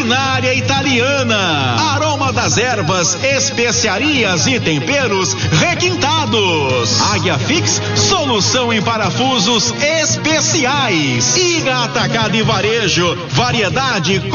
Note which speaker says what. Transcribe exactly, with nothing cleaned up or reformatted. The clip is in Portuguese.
Speaker 1: Culinária italiana. Aroma das ervas, especiarias e temperos requintados. Águia Fix, solução em parafusos especiais. Iga Atacado e Varejo, variedade com